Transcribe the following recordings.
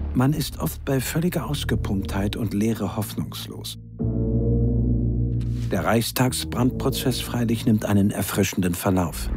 Man ist oft bei völliger Ausgepumptheit und Leere hoffnungslos. Der Reichstagsbrandprozess freilich nimmt einen erfrischenden Verlauf.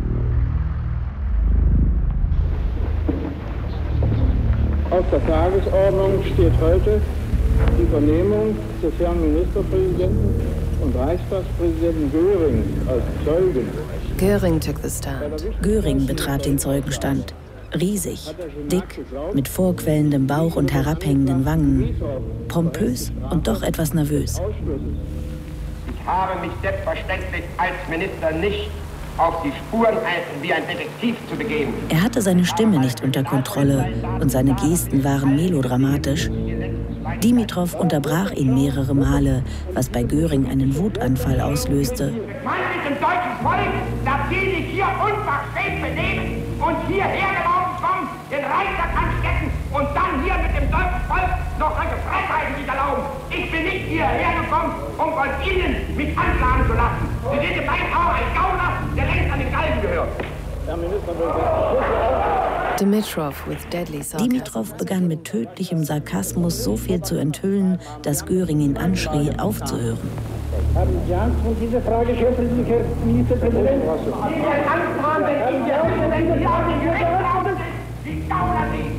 Auf der Tagesordnung steht heute die Vernehmung des Herrn Ministerpräsidenten und Reichstagspräsidenten Göring als Zeugen. Göring took the stand. Göring betrat den Zeugenstand. Riesig, dick, mit vorquellendem Bauch und herabhängenden Wangen. Pompös und doch etwas nervös. Ich habe mich selbstverständlich als Minister nicht auf die Spuren wie ein Detektiv zu begeben. Er hatte seine Stimme nicht unter Kontrolle und seine Gesten waren melodramatisch. Dimitrow unterbrach ihn mehrere Male, was bei Göring einen Wutanfall auslöste. Ich meine mit dem deutschen Volk, dass Sie sich hier unverschämt benehmen und hierher gelaufen kommen, den Reichstag anstecken und dann hier mit dem deutschen Volk noch solche Freiheiten sich erlauben. Ich bin nicht hierher gekommen, um von Ihnen mich anklagen zu lassen. Sie sind in meinen Augen ein Gauner, der längst an den Galgen gehört. Herr Ministerpräsident. Dimitrow begann mit tödlichem Sarkasmus so viel zu enthüllen, dass Göring ihn anschrie, aufzuhören. Haben Sie Angst vor dieser Frage, Herr Ministerpräsident? Sie werden Angst haben, wenn Ihnen der Präsident hier aus dem Gerichtsraum ist. Sie Gauner Sie!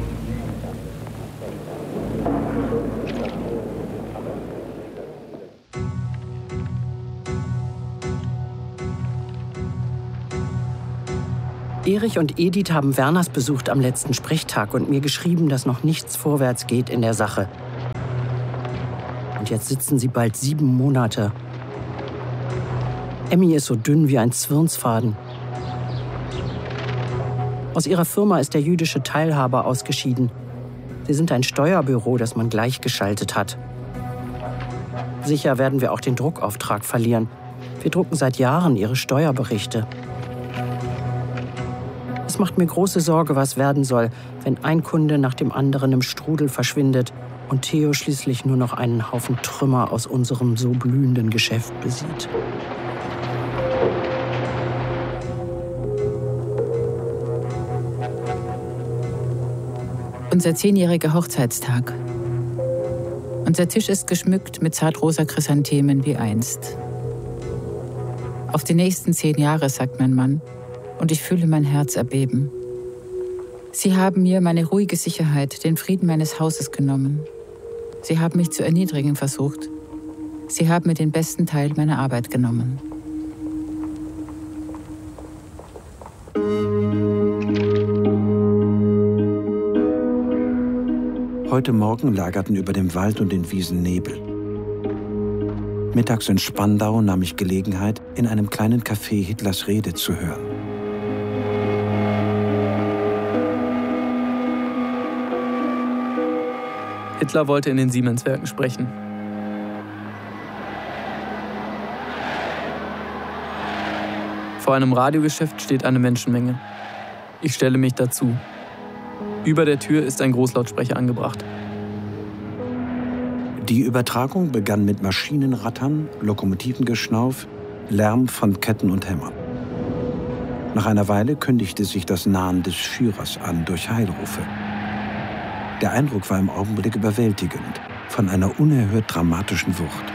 Erich und Edith haben Werners besucht am letzten Sprechtag und mir geschrieben, dass noch nichts vorwärts geht in der Sache. Und jetzt sitzen sie bald 7 Monate. Emmy ist so dünn wie ein Zwirnsfaden. Aus ihrer Firma ist der jüdische Teilhaber ausgeschieden. Sie sind ein Steuerbüro, das man gleichgeschaltet hat. Sicher werden wir auch den Druckauftrag verlieren. Wir drucken seit Jahren ihre Steuerberichte. Es macht mir große Sorge, was werden soll, wenn ein Kunde nach dem anderen im Strudel verschwindet und Theo schließlich nur noch einen Haufen Trümmer aus unserem so blühenden Geschäft besieht. Unser 10-jähriger Hochzeitstag. Unser Tisch ist geschmückt mit zartrosa Chrysanthemen wie einst. Auf die nächsten 10 Jahre, sagt mein Mann. Und ich fühle mein Herz erbeben. Sie haben mir meine ruhige Sicherheit, den Frieden meines Hauses genommen. Sie haben mich zu erniedrigen versucht. Sie haben mir den besten Teil meiner Arbeit genommen. Heute Morgen lagerten über dem Wald und den Wiesen Nebel. Mittags in Spandau nahm ich Gelegenheit, in einem kleinen Café Hitlers Rede zu hören. Hitler wollte in den Siemenswerken sprechen. Vor einem Radiogeschäft steht eine Menschenmenge. Ich stelle mich dazu. Über der Tür ist ein Großlautsprecher angebracht. Die Übertragung begann mit Maschinenrattern, Lokomotivengeschnauf, Lärm von Ketten und Hämmern. Nach einer Weile kündigte sich das Nahen des Führers an durch Heilrufe. Der Eindruck war im Augenblick überwältigend, von einer unerhört dramatischen Wucht.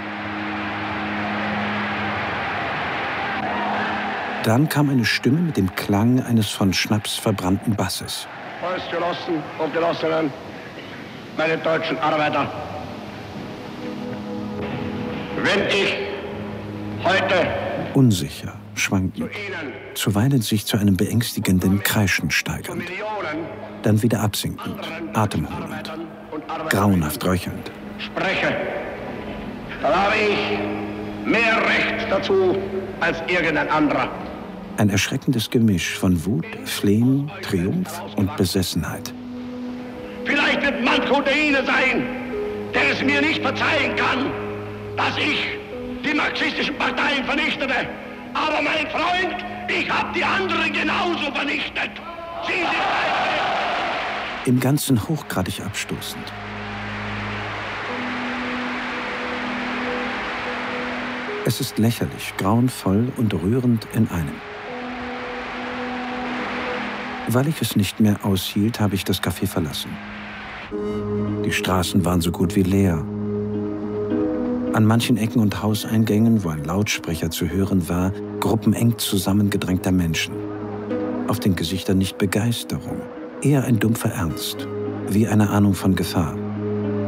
Dann kam eine Stimme mit dem Klang eines von Schnaps verbrannten Basses. Genossen und Genossinnen, meine deutschen Arbeiter. Wenn ich heute unsicher, schwankend, zuweilen sich zu einem beängstigenden Kreischen steigernd, dann wieder absinkend, atemholend, grauenhaft röchelnd. Spreche, dann habe ich mehr Recht dazu als irgendein anderer. Ein erschreckendes Gemisch von Wut, Flehen, Triumph und Besessenheit. Vielleicht wird manch unter Ihnen sein, der es mir nicht verzeihen kann, dass ich die marxistischen Parteien vernichtete. Aber mein Freund, ich habe die anderen genauso vernichtet. Sie sind im Ganzen hochgradig abstoßend. Es ist lächerlich, grauenvoll und rührend in einem. Weil ich es nicht mehr aushielt, habe ich das Café verlassen. Die Straßen waren so gut wie leer. An manchen Ecken und Hauseingängen, wo ein Lautsprecher zu hören war, Gruppen eng zusammengedrängter Menschen. Auf den Gesichtern nicht Begeisterung, eher ein dumpfer Ernst, wie eine Ahnung von Gefahr.